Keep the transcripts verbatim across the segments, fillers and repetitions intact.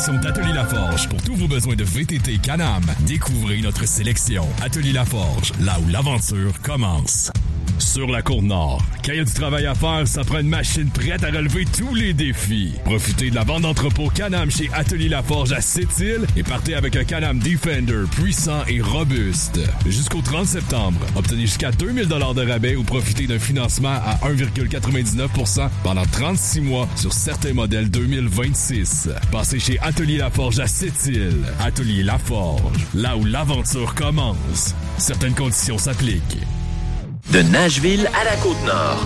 station d'Atelier Laforge pour tous vos besoins de V T T Can-Am. Découvrez notre sélection. Atelier Laforge, là où l'aventure commence. Sur la Côte-Nord, quand il y a du travail à faire, ça prend une machine prête à relever tous les défis. Profitez de la vente d'entrepôt Can-Am chez Atelier Laforge à Sept-Îles et partez avec un Can-Am Defender puissant et robuste. Jusqu'au trente septembre, obtenez jusqu'à deux mille dollars de rabais ou profitez d'un financement à un virgule quatre-vingt-dix-neuf pour cent pendant trente-six mois sur certains modèles deux mille vingt-six. Passez chez Atelier Laforge à Sept-Îles. Atelier Laforge, là où l'aventure commence. Certaines conditions s'appliquent. De Nashville à la Côte-Nord.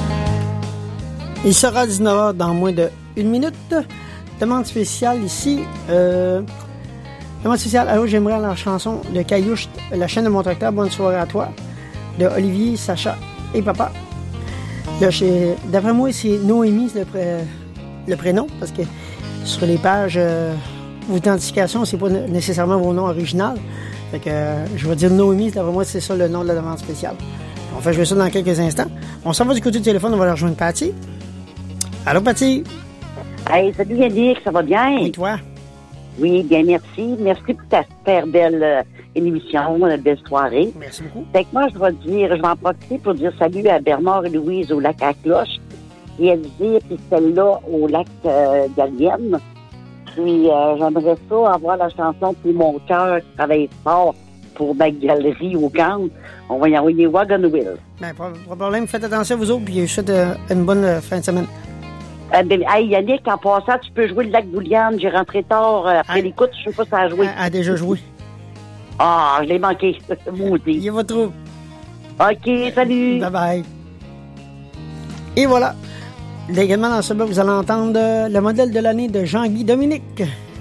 Il sera dix-neuf heures dans moins de une minute. Demande spéciale ici. Euh, demande spéciale. Allô, j'aimerais la chanson de Caillouche, la chaîne de mon tracteur. Bonne soirée à toi. De Olivier, Sacha et Papa. Là, chez, d'après moi, c'est Noémie, c'est le, pré, le prénom, parce que sur les pages euh, d'identification, c'est pas nécessairement vos noms originaux. Fait que euh, je vais dire Noémie, d'après moi, c'est ça le nom de la demande spéciale. On fait jouer ça dans quelques instants. On s'en va du côté du téléphone, on va aller rejoindre Patty. Allô, Patty? Hey, salut Yannick, ça va bien? Et toi? Oui, bien, merci. Merci pour ta super belle euh, émission, une belle soirée. Merci beaucoup. Fait que moi, je vais dire, je vais en profiter pour dire salut à Bernard et Louise au lac à Cloche, et Elsie et celle-là au lac euh, Gallienne. Puis, euh, j'aimerais ça avoir la chanson pour mon cœur qui travaille fort pour ma galerie au camp. On va y envoyer Wagon Wheel. Ben, pas de problème. Faites attention à vous autres, puis je vous souhaite euh, une bonne euh, fin de semaine. Euh, ben, hey, Yannick, en passant, tu peux jouer le lac Bouliane. J'ai rentré tard euh, après ah, l'écoute. Je sais pas si ça a joué. A, a déjà joué. Ah, je l'ai manqué. Maudit. Il y a votre troupe. OK, salut. Bye-bye. Et voilà. Également dans ce bloc, vous allez entendre euh, le modèle de l'année de Jean-Guy Dominique.